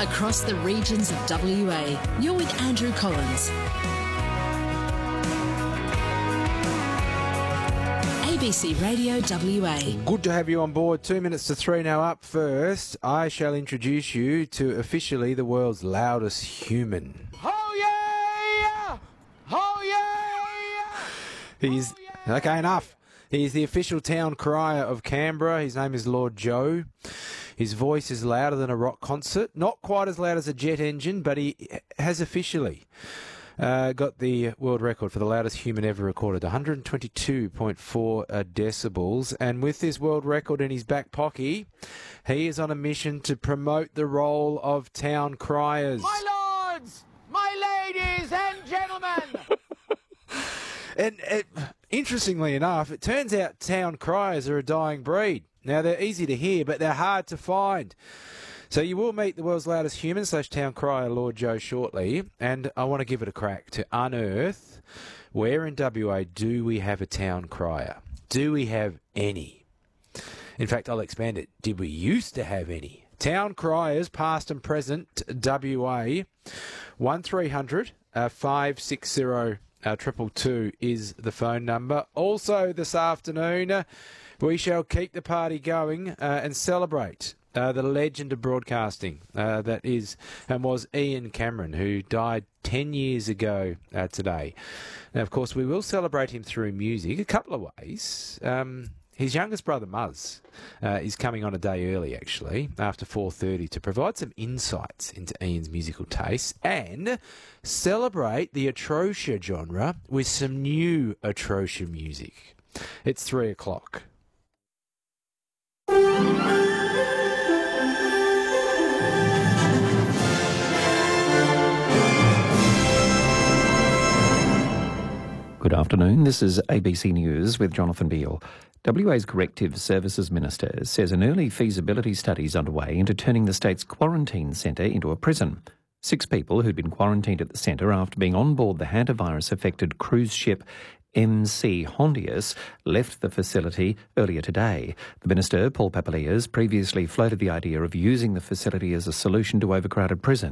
across the regions of WA. You're with Andrew Collins. ABC Radio WA. Good to have you on board. 2 minutes to 3 now. Up first, I shall introduce you to officially the world's loudest human. Oh yeah! Oh yeah! He's... Okay, enough. He's the official town crier of Canberra. His name is Lord Joe. His voice is louder than a rock concert. Not quite as loud as a jet engine, but he has officially got the world record for the loudest human ever recorded, 122.4 decibels. And with this world record in his back pocket, he is on a mission to promote the role of town criers. My lords, my ladies and gentlemen. And interestingly enough, it turns out town criers are a dying breed. Now, they're easy to hear, but they're hard to find. So you will meet the world's loudest human / town crier, Lord Joe, shortly. And I want to give it a crack to unearth where in WA do we have a town crier? Do we have any? In fact, I'll expand it. Did we used to have any? Town criers, past and present, WA, 1300 560 222 is the phone number. Also this afternoon, we shall keep the party going and celebrate the legend of broadcasting that is and was Ian Cameron, who died 10 years ago today. Now, of course, we will celebrate him through music a couple of ways. His youngest brother, Muzz, is coming on a day early, actually, after 4:30 to provide some insights into Ian's musical tastes and celebrate the Atrocious genre with some new Atrocious music. It's 3 o'clock. Good afternoon. This is ABC News with Jonathan Beale. WA's Corrective Services Minister says an early feasibility study is underway into turning the state's quarantine centre into a prison. 6 people who'd been quarantined at the centre after being on board the hantavirus-affected cruise ship MC Hondius left the facility earlier today. The Minister, Paul Papalias, previously floated the idea of using the facility as a solution to overcrowded prisons.